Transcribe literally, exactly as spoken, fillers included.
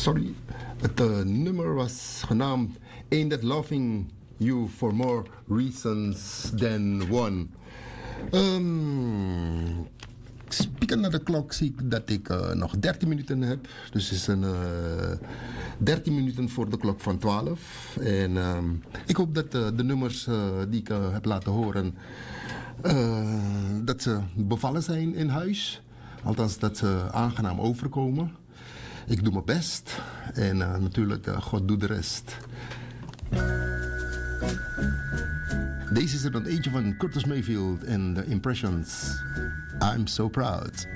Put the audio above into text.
sorry, het uh, nummer was genaamd Ain't That Loving You For More Reasons Than One. Um, Spieken naar de klok zie ik dat ik uh, nog dertien minuten heb. Dus het is een uh, dertien minuten voor de klok van twaalf. En um, ik hoop dat uh, de nummers uh, die ik uh, heb laten horen, uh, dat ze bevallen zijn in huis. Althans dat ze aangenaam overkomen. Ik doe mijn best. En uh, natuurlijk, uh, God doet de rest. Deze is er dan eentje van Curtis Mayfield en The Impressions. I'm so proud.